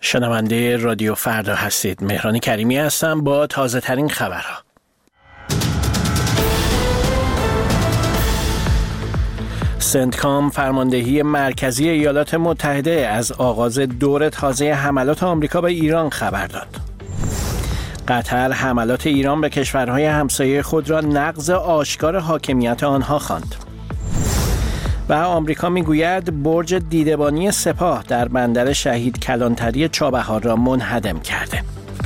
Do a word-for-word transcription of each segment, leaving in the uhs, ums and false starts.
شنونده رادیو فردا هستید. مهران کریمی هستم با تازه ترین خبرها. سنتکام فرماندهی مرکزی ایالات متحده از آغاز دور تازه حملات آمریکا به ایران خبر داد. قطر حملات ایران به کشورهای همسایه خود را نقض آشکار حاکمیت آنها خواند. و آمریکا میگوید برج دیدبانی سپاه در بندر شهید کلانتری چابهار را منهدم کرده.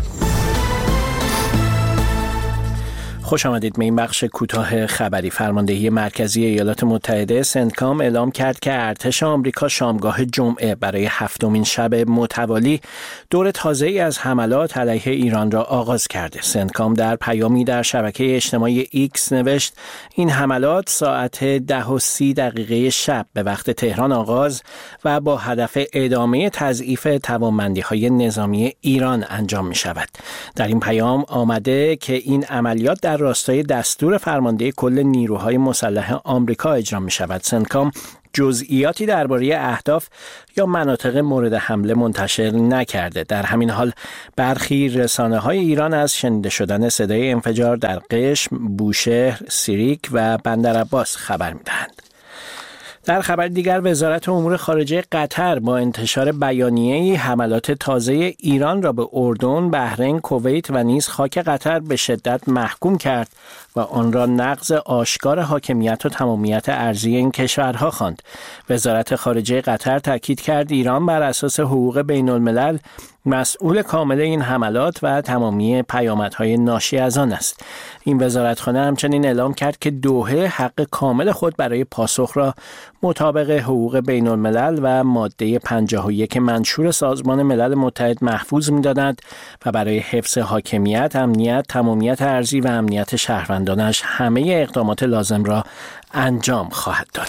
خوش آمدید به این بخش کوتاه خبری. فرماندهی مرکزی ایالات متحده سنتکام اعلام کرد که ارتش آمریکا شامگاه جمعه برای هفتمین شب متوالی دور تازه‌ای از حملات علیه ایران را آغاز کرده. سنتکام در پیامی در شبکه اجتماعی ایکس نوشت این حملات ساعت ده و سی دقیقه شب به وقت تهران آغاز و با هدف ادامه تضعیف توانمندی‌های نظامی ایران انجام می شود. در این پیام آمده که این عملیات در راستای دستور فرمانده کل نیروهای مسلح آمریکا اجرا می شود. سنتکام جزئیاتی درباره اهداف یا مناطق مورد حمله منتشر نکرده. در همین حال برخی رسانه‌های ایران از شنیده شدن صدای انفجار در قشم، بوشهر، سیریک و بندرعباس خبر می‌دهند. در خبر دیگر وزارت امور خارجه قطر با انتشار بیانیه‌ای حملات تازه ایران را به اردن، بحرین، کویت و نیز خاک قطر به شدت محکوم کرد و آن را نقض آشکار حاکمیت و تمامیت ارضی این کشورها خواند. وزارت خارجه قطر تاکید کرد ایران بر اساس حقوق بین الملل مسئول کامل این حملات و تمامی پیامدهای ناشی از آن است. این وزارتخانه همچنین اعلام کرد که دوحه حق کامل خود برای پاسخ را مطابق حقوق بین الملل و ماده پنجاه و یک منشور سازمان ملل متحد محفوظ می‌داند و برای حفظ حاکمیت، امنیت، تمامیت ارضی و امنیت شهروندانش همه اقدامات لازم را انجام خواهد داد.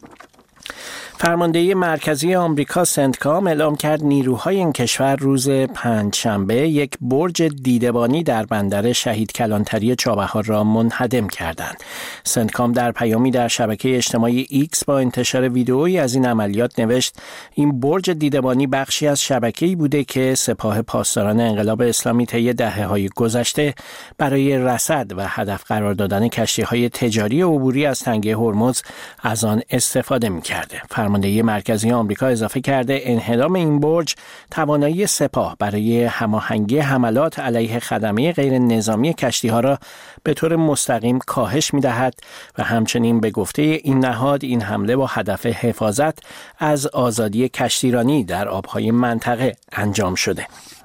فرماندهی مرکزی آمریکا سنتکام اعلام کرد نیروهای این کشور روز پنجشنبه یک برج دیدبانی در بندر شهید کلانتری چابهار را منهدم کردند. سنتکام در پیامی در شبکه اجتماعی ایکس با انتشار ویدئویی از این عملیات نوشت این برج دیدبانی بخشی از شبکه‌ای بوده که سپاه پاسداران انقلاب اسلامی طی دهه‌های گذشته برای رصد و هدف قرار دادن کشتی‌های تجاری عبوری از تنگه هرمز از آن استفاده می‌کرده. فرماندهی مرکزی آمریکا اضافه کرده انهدام این برج توانایی سپاه برای هماهنگی حملات علیه خدمه غیر نظامی کشتی‌ها را به طور مستقیم کاهش می‌دهد و همچنین به گفته این نهاد این حمله با هدف حفاظت از آزادی کشتیرانی در آب‌های منطقه انجام شده.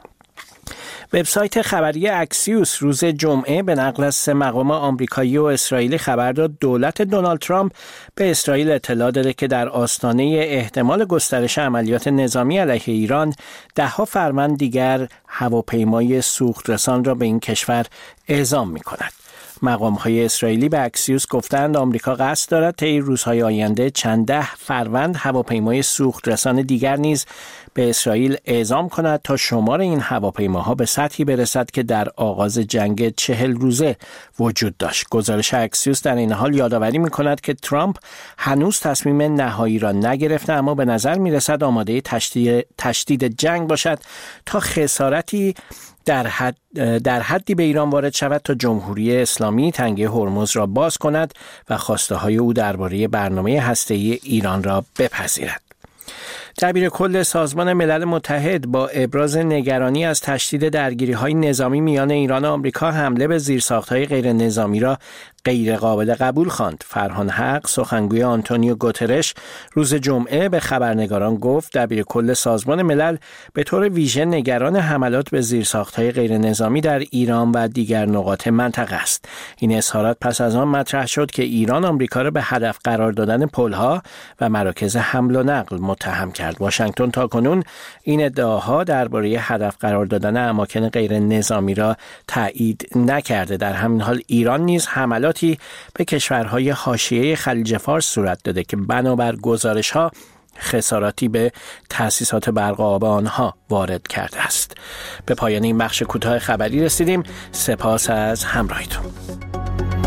وبسایت خبری اکسیوس روز جمعه به نقل از سه مقام آمریکایی و اسرائیلی خبر داد دولت دونالد ترامپ به اسرائیل اطلاع داده که در آستانه احتمال گسترش عملیات نظامی علیه ایران ده‌ها فروند دیگر هواپیمای سوخترسان را به این کشور اعزام می‌کند. مقام‌های اسرائیلی به اکسیوس گفتند آمریکا قصد دارد طی روزهای آینده چند ده فروند هواپیمای سوخترسان دیگر نیز به اسرائیل اعزام کند تا شمار این هواپیماها به سطحی برسد که در آغاز جنگ چهل روزه وجود داشت. گزارش اکسیوس در این حال یادآوری می‌کند که ترامپ هنوز تصمیم نهایی را نگرفته اما به نظر می‌رسد آماده تشدید تشدید جنگ باشد تا خسارتی در حد در حدی به ایران وارد شود تا جمهوری اسلامی تنگه هرمز را باز کند و خواسته های او درباره برنامه هسته‌ای ایران را بپذیرد. دبیر کل سازمان ملل متحد با ابراز نگرانی از تشدید درگیری‌های نظامی میان ایران و آمریکا حمله به زیرساخت‌های غیر نظامی را غیر قابل قبول خواند. فرهان حق سخنگوی آنتونیو گوترش روز جمعه به خبرنگاران گفت دبیر کل سازمان ملل به طور ویژه نگران حملات به زیرساخت‌های غیر نظامی در ایران و دیگر نقاط منطقه است. این اظهارات پس از آن مطرح شد که ایران آمریکا را به هدف قرار دادن پل‌ها و مراکز حمل و نقل متهم کرد. واشنگتن تاکنون این ادعاها درباره هدف قرار دادن اماکن غیر نظامی را تایید نکرده. در همین حال ایران نیز حملات به کشورهای حاشیه خلیج فارس صورت داده که بنابر گزارش‌ها خساراتی به تأسیسات برق آب آنها وارد کرده است. به پایان این بخش کوتاه خبری رسیدیم. سپاس از همراهیتون.